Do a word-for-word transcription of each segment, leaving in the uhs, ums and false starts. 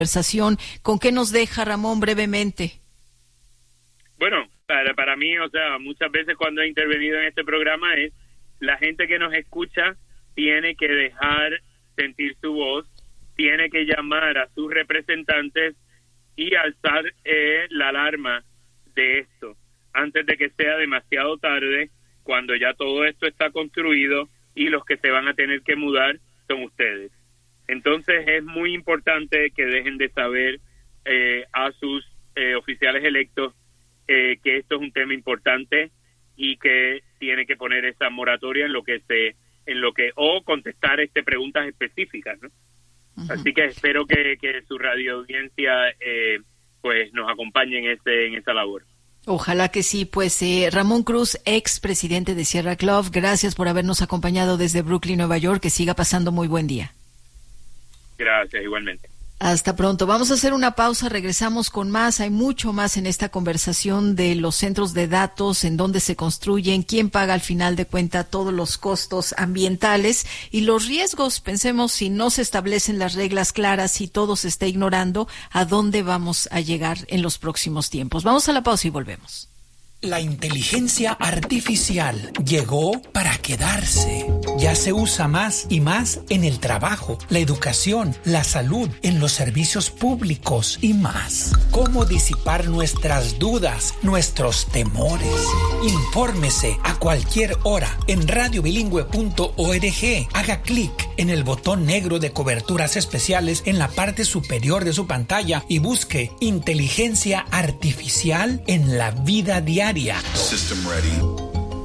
conversación. ¿Con qué nos deja, Ramón, brevemente? Bueno, para, para mí, o sea, muchas veces cuando he intervenido en este programa es la gente que nos escucha tiene que dejar sentir su voz, tiene que llamar a sus representantes y alzar eh, la alarma de esto antes de que sea demasiado tarde, cuando ya todo esto está construido y los que se van a tener que mudar son ustedes. Entonces es muy importante que dejen de saber eh, a sus eh, oficiales electos eh, que esto es un tema importante y que tiene que poner esa moratoria en lo que se, en lo que o contestar este preguntas específicas, ¿no? Uh-huh. Así que espero que, que su radio audiencia eh, pues nos acompañe en ese en esa labor. Ojalá que sí. Pues eh, Ramón Cruz, ex presidente de Sierra Club, gracias por habernos acompañado desde Brooklyn, Nueva York. Que siga pasando muy buen día. Gracias, igualmente. Hasta pronto. Vamos a hacer una pausa, regresamos con más. Hay mucho más en esta conversación de los centros de datos, en dónde se construyen, quién paga al final de cuenta todos los costos ambientales y los riesgos. Pensemos, si no se establecen las reglas claras, si todo se está ignorando, ¿a dónde vamos a llegar en los próximos tiempos? Vamos a la pausa y volvemos. La inteligencia artificial llegó para quedarse. Ya se usa más y más en el trabajo, la educación, la salud, en los servicios públicos y más. ¿Cómo disipar nuestras dudas, nuestros temores? Infórmese a cualquier hora en radio bilingüe punto org. Haga clic en el botón negro de coberturas especiales en la parte superior de su pantalla y busque inteligencia artificial en la vida diaria. System ready.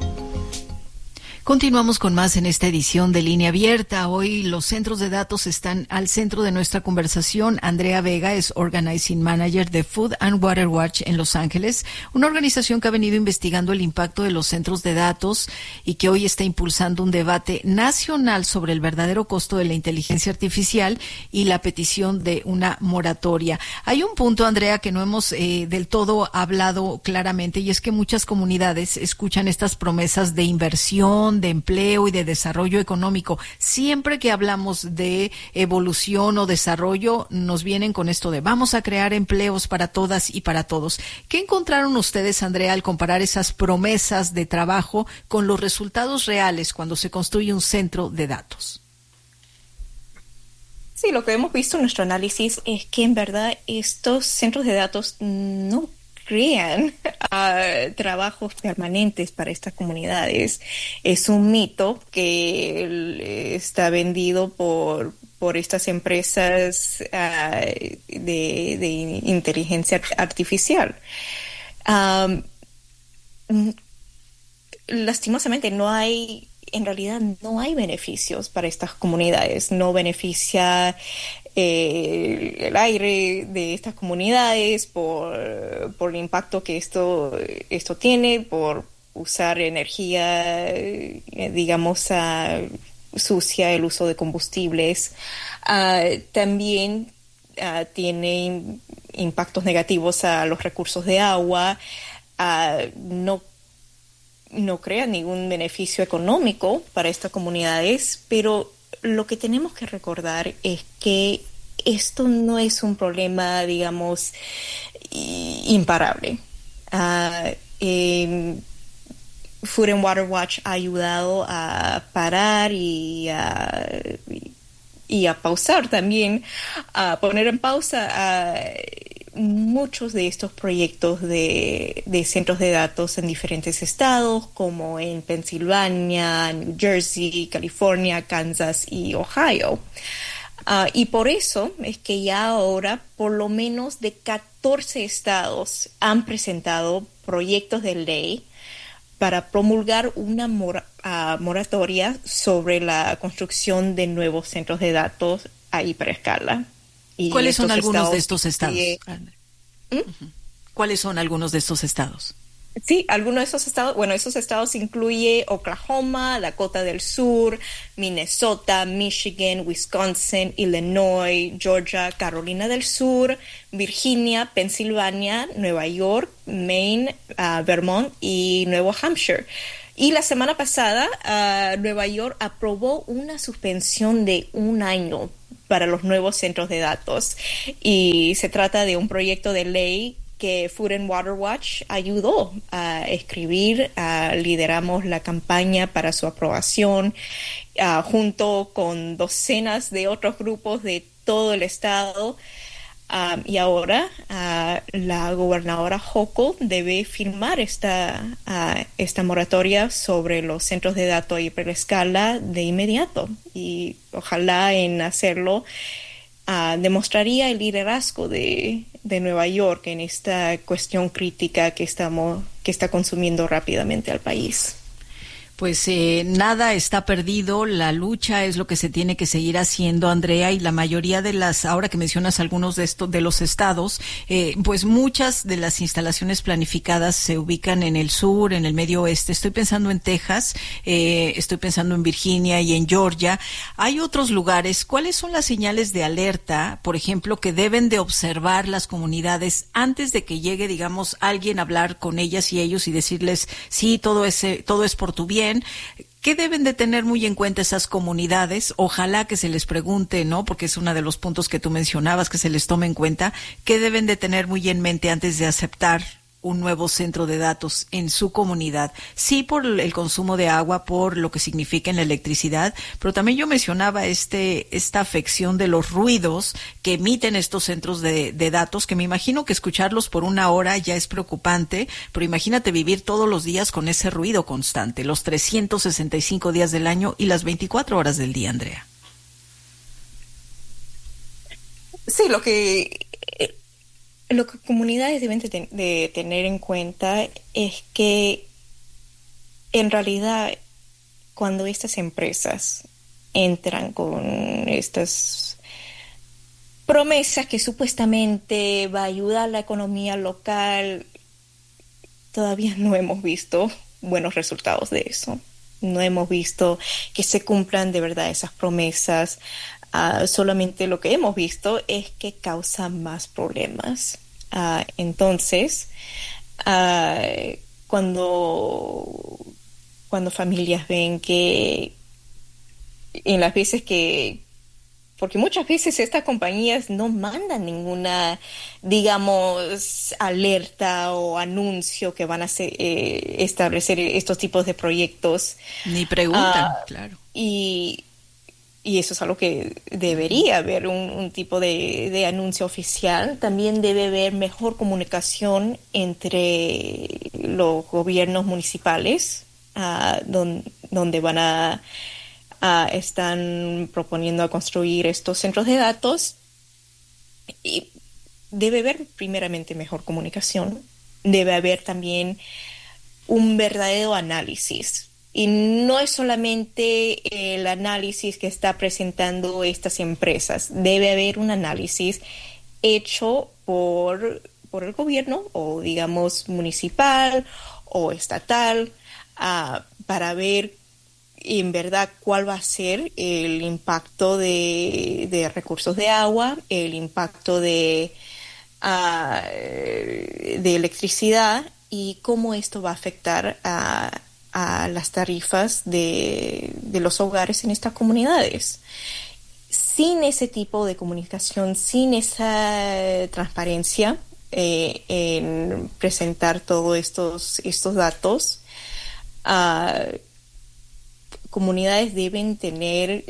Continuamos con más en esta edición de Línea Abierta. Hoy los centros de datos están al centro de nuestra conversación. Andrea Vega es Organizing Manager de Food and Water Watch en Los Ángeles, una organización que ha venido investigando el impacto de los centros de datos y que hoy está impulsando un debate nacional sobre el verdadero costo de la inteligencia artificial y la petición de una moratoria. Hay un punto, Andrea, que no hemos eh, del todo hablado claramente, y es que muchas comunidades escuchan estas promesas de inversión, de empleo y de desarrollo económico. Siempre que hablamos de evolución o desarrollo, nos vienen con esto de vamos a crear empleos para todas y para todos. ¿Qué encontraron ustedes, Andrea, al comparar esas promesas de trabajo con los resultados reales cuando se construye un centro de datos? Sí, lo que hemos visto en nuestro análisis es que en verdad estos centros de datos no crean uh, trabajos permanentes para estas comunidades. Es un mito que está vendido por, por estas empresas uh, de, de inteligencia artificial. Um, lastimosamente no hay, en realidad no hay beneficios para estas comunidades. No beneficia Eh, el aire de estas comunidades por, por el impacto que esto, esto tiene, por usar energía, eh, digamos, uh, sucia, el uso de combustibles. Uh, también uh, tiene impactos negativos a los recursos de agua. Uh, no no crea ningún beneficio económico para estas comunidades, pero lo que tenemos que recordar es que esto no es un problema, digamos, imparable. Uh, eh, Food and Water Watch ha ayudado a parar y a, y a pausar también, a poner en pausa a muchos de estos proyectos de, de centros de datos en diferentes estados, como en Pensilvania, New Jersey, California, Kansas y Ohio. Uh, y por eso es que ya ahora por lo menos de catorce estados han presentado proyectos de ley para promulgar una mora, uh, moratoria sobre la construcción de nuevos centros de datos a hiperescala. Y ¿cuáles son algunos de estos estados? ¿Mm? Uh-huh. ¿Cuáles son algunos de estos estados? Sí, algunos de esos estados, bueno, esos estados incluye Oklahoma, Dakota del Sur, Minnesota, Michigan, Wisconsin, Illinois, Georgia, Carolina del Sur, Virginia, Pensilvania, Nueva York, Maine, uh, Vermont y Nuevo Hampshire. Y la semana pasada, uh, Nueva York aprobó una suspensión de un año para los nuevos centros de datos. Y se trata de un proyecto de ley que Food and Water Watch ayudó a escribir. Uh, lideramos la campaña para su aprobación uh, junto con docenas de otros grupos de todo el estado. Um, y ahora uh, la gobernadora Hochul debe firmar esta, uh, esta moratoria sobre los centros de datos a hiperescala de inmediato. Y ojalá en hacerlo uh, demostraría el liderazgo de, de Nueva York en esta cuestión crítica que, estamos, que está consumiendo rápidamente al país. Pues eh, nada está perdido, la lucha es lo que se tiene que seguir haciendo, Andrea, y la mayoría de las, ahora que mencionas algunos de estos, de los estados, eh, pues muchas de las instalaciones planificadas se ubican en el sur, en el medio oeste. Estoy pensando en Texas, eh, estoy pensando en Virginia y en Georgia. Hay otros lugares. ¿Cuáles son las señales de alerta, por ejemplo, que deben de observar las comunidades antes de que llegue, digamos, alguien a hablar con ellas y ellos y decirles, sí, todo ese, todo es por tu bien? ¿Qué deben de tener muy en cuenta esas comunidades? Ojalá que se les pregunte, ¿no? Porque es uno de los puntos que tú mencionabas, que se les tome en cuenta. ¿Qué deben de tener muy en mente antes de aceptar un nuevo centro de datos en su comunidad? Sí, por el consumo de agua, por lo que significa en la electricidad, pero también yo mencionaba este esta afección de los ruidos que emiten estos centros de, de datos, que me imagino que escucharlos por una hora ya es preocupante, pero imagínate vivir todos los días con ese ruido constante, los trescientos sesenta y cinco días del año y las veinticuatro horas del día, Andrea. Sí, lo que... Lo que comunidades deben de, ten- de tener en cuenta es que en realidad cuando estas empresas entran con estas promesas que supuestamente va a ayudar a la economía local, todavía no hemos visto buenos resultados de eso. No hemos visto que se cumplan de verdad esas promesas. Uh, solamente lo que hemos visto es que causa más problemas. Uh, entonces, uh, cuando, cuando familias ven que en las veces que, porque muchas veces estas compañías no mandan ninguna, digamos, alerta o anuncio que van a hacer, eh, establecer estos tipos de proyectos. Ni preguntan, uh, claro. Y Y eso es algo que debería haber, un, un tipo de, de anuncio oficial. También debe haber mejor comunicación entre los gobiernos municipales, uh, don, donde van a, a están proponiendo a construir estos centros de datos. Y debe haber primeramente mejor comunicación. Debe haber también un verdadero análisis. Y no es solamente el análisis que está presentando estas empresas. Debe haber un análisis hecho por, por el gobierno, o digamos municipal o estatal, uh, para ver en verdad cuál va a ser el impacto de, de recursos de agua, el impacto de, uh, de electricidad y cómo esto va a afectar a a las tarifas de, de los hogares en estas comunidades. Sin ese tipo de comunicación, sin esa transparencia eh, en presentar todos estos, estos datos, uh, comunidades deben tener,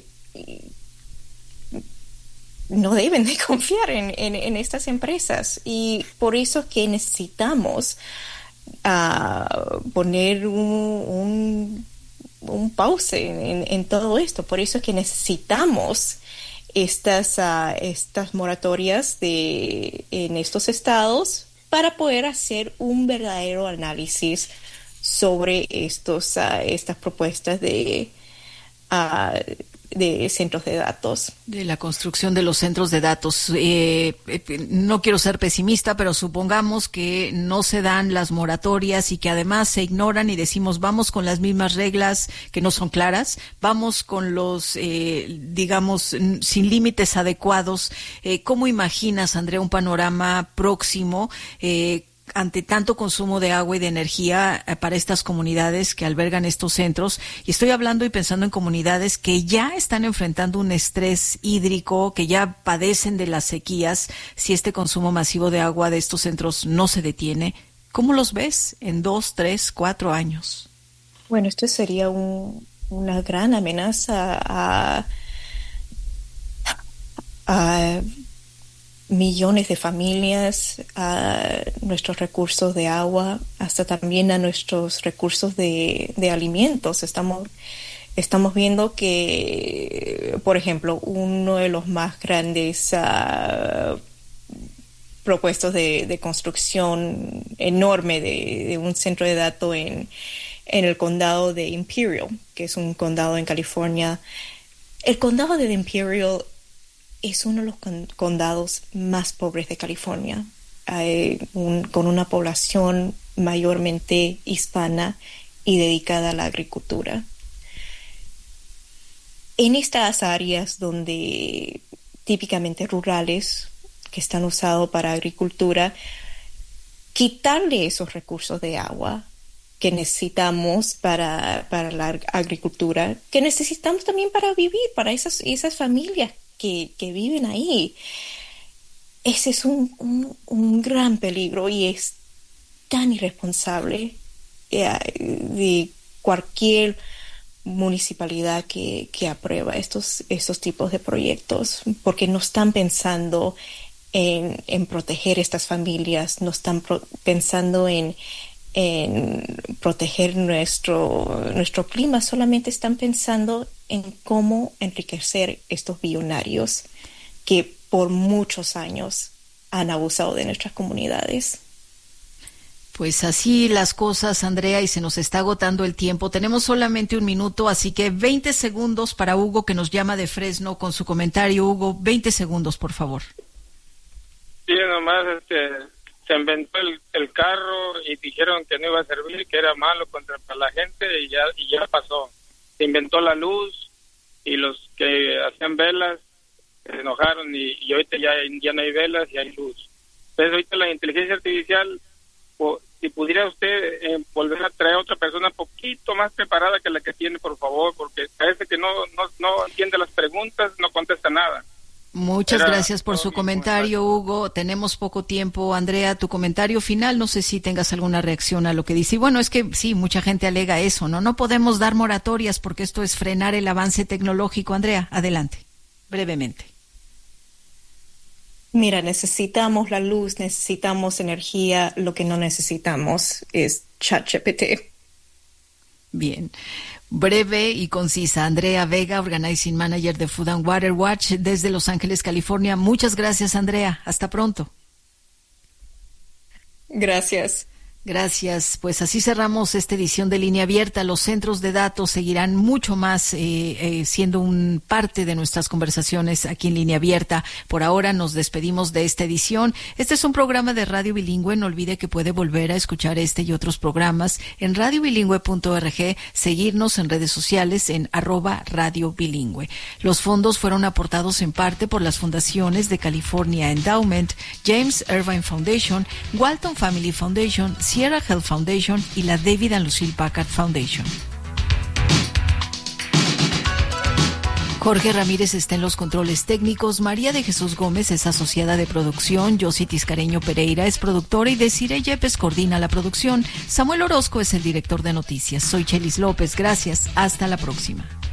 no deben de confiar en, en, en estas empresas. Y por eso es que necesitamos a poner un, un, un pause en, en todo esto. Por eso es que necesitamos estas, uh, estas moratorias de, en estos estados para poder hacer un verdadero análisis sobre estos, uh, estas propuestas de, uh, de centros de datos. De la construcción de los centros de datos. Eh, eh, no quiero ser pesimista, pero supongamos que no se dan las moratorias y que además se ignoran y decimos vamos con las mismas reglas que no son claras, vamos con los, eh, digamos, sin límites adecuados. Eh, ¿Cómo imaginas, Andrea, un panorama próximo? Eh, ante tanto consumo de agua y de energía eh, para estas comunidades que albergan estos centros. Y estoy hablando y pensando en comunidades que ya están enfrentando un estrés hídrico, que ya padecen de las sequías si este consumo masivo de agua de estos centros no se detiene. ¿Cómo los ves en dos, tres, cuatro años? Bueno, esto sería un, una gran amenaza a, a millones de familias, a nuestros recursos de agua, hasta también a nuestros recursos de, de alimentos. Estamos, estamos viendo que, por ejemplo, uno de los más grandes uh, propuestos de, de construcción enorme de, de un centro de datos en, en el condado de Imperial, que es un condado en California. El condado de Imperial es uno de los con- condados más pobres de California, eh, un, con una población mayormente hispana y dedicada a la agricultura. En estas áreas donde típicamente rurales, que están usados para agricultura, quitarle esos recursos de agua que necesitamos para, para la agricultura, que necesitamos también para vivir, para esas, esas familias Que, que viven ahí. Ese es un, un, un gran peligro y es tan irresponsable eh, de cualquier municipalidad que, que aprueba estos, estos tipos de proyectos, porque no están pensando en, en proteger estas familias, no están pro- pensando en, en proteger nuestro, nuestro clima, solamente están pensando en cómo enriquecer estos billonarios que por muchos años han abusado de nuestras comunidades. Pues así las cosas, Andrea, y se nos está agotando el tiempo. Tenemos solamente un minuto, así que veinte segundos para Hugo, que nos llama de Fresno con su comentario. Hugo, veinte segundos, por favor. Sí, nomás este, se inventó el, el carro y dijeron que no iba a servir, que era malo contra la gente y ya, y ya pasó. Se inventó la luz y los que hacían velas se enojaron y, y ahorita ya, ya no hay velas y hay luz. Entonces ahorita la inteligencia artificial, o, si pudiera usted eh, volver a traer a otra persona un poquito más preparada que la que tiene, por favor, porque parece que no, no, no entiende las preguntas, no contesta nada. Muchas Era gracias por su comentario, comentario, Hugo. Tenemos poco tiempo. Andrea, tu comentario final, no sé si tengas alguna reacción a lo que dice. Y bueno, es que sí, mucha gente alega eso, ¿no? No podemos dar moratorias porque esto es frenar el avance tecnológico. Andrea, adelante, brevemente. Mira, necesitamos la luz, necesitamos energía, lo que no necesitamos es ChatGPT. Bien. Breve y concisa. Andrea Vega, Organizing Manager de Food and Water Watch desde Los Ángeles, California. Muchas gracias, Andrea. Hasta pronto. Gracias. Gracias. Pues así cerramos esta edición de Línea Abierta. Los centros de datos seguirán mucho más eh, eh, siendo un parte de nuestras conversaciones aquí en Línea Abierta. Por ahora nos despedimos de esta edición. Este es un programa de Radio Bilingüe. No olvide que puede volver a escuchar este y otros programas en radio bilingüe punto org, seguirnos en redes sociales en arroba Radio Bilingüe. Los fondos fueron aportados en parte por las fundaciones de California Endowment, James Irvine Foundation, Walton Family Foundation, Sierra Health Foundation y la David and Lucille Packard Foundation. Jorge Ramírez está en los controles técnicos, María de Jesús Gómez es asociada de producción, Yossi Tiscareño Pereira es productora y Desiree Yepes coordina la producción. Samuel Orozco es el director de noticias. Soy Chelis López, gracias, hasta la próxima.